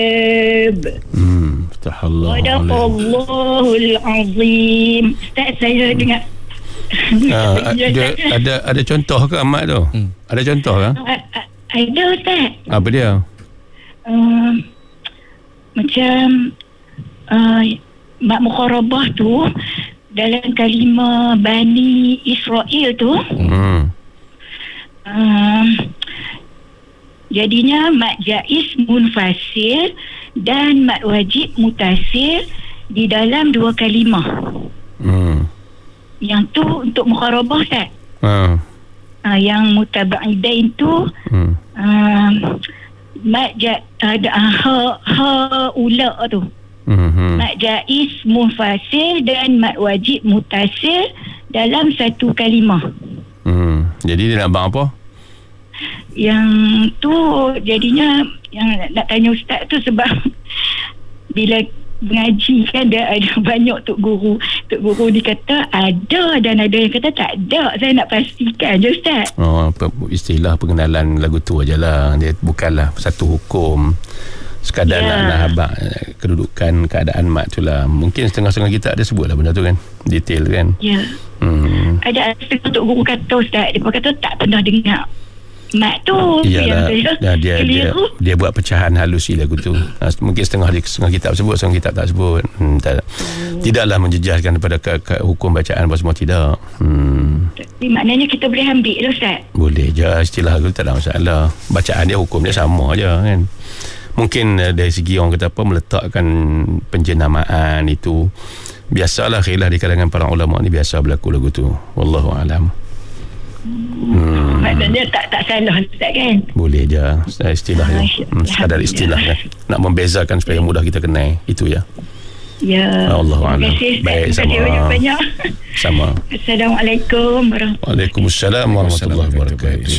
Sadaqallahul azim. Ustaz, saya dengar. Ada contoh ke Mak tu? Ada contoh ke? Ada, Ustaz. Apa dia? Macam Mak Mukharabah tu dalam kalimah Bani Israel tu, jadinya mat jaiz munfasil dan mat wajib mutasil di dalam dua kalimah. Yang tu untuk mukharabah, Ustaz. Yang mutabaidain tu mat ha ula tu. Mat jaiz munfasil dan mat wajib mutasil dalam satu kalimah. Jadi dia nak buat apa? Yang tu jadinya yang nak tanya Ustaz tu sebab bila mengaji kan dia ada banyak Tok Guru dia kata ada dan ada yang kata tak ada. Saya nak pastikan je, Ustaz. Istilah pengenalan lagu tu ajalah. Dia bukanlah satu hukum, sekadar nak habaq kedudukan keadaan mat tu lah. Mungkin setengah-setengah kita ada sebut lah benda tu kan, detail kan. Ada setengah Tok Guru kata, Ustaz, dia kata tak pernah dengar mat tu. Iyalah, dia buat pecahan halus lagu tu. Mungkin setengah kitab sebut, setengah kitab tak sebut. Tidaklah menjejaskan daripada hukum bacaan apa semua, tidak. Jadi maknanya kita boleh ambil lah, Ustaz. Boleh je, istilah tu tak ada masalah. Bacaan dia, hukum dia sama je kan. Mungkin dari segi orang kata apa, meletakkan penjenamaan itu biasalah, khilaf di kalangan para ulama ni biasa berlaku lagu tu. Wallahu alam. Maknanya tak salah, Ustaz, kan? Boleh je istilah je. Sekadar istilah kan, nak membezakan supaya mudah kita kenal. Itu ya. Allahu'alam. Baik, sama. Banyak. Sama. Assalamualaikum warahmatullahi wabarakatuh. Waalaikumsalam warahmatullahi wabarakatuh.